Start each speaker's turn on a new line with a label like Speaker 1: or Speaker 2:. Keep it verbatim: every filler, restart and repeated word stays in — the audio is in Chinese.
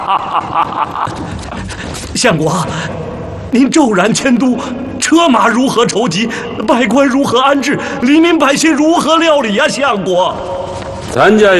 Speaker 1: 相国，您骤然迁都，车马如何筹集？百官如何安置？黎民百姓如何料理呀、啊？相国，
Speaker 2: 咱家。